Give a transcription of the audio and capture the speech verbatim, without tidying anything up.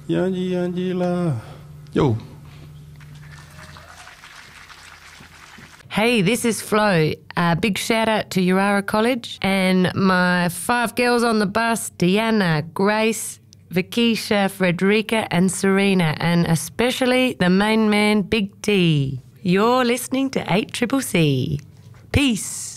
Yanji, Angela. Yo. Hey, this is Flo. A big shout out to Urara College and my five girls on the bus, Deanna, Grace, Vikisha, Frederica and Serena, and especially the main man, Big T. You're listening to eight C C C. Peace.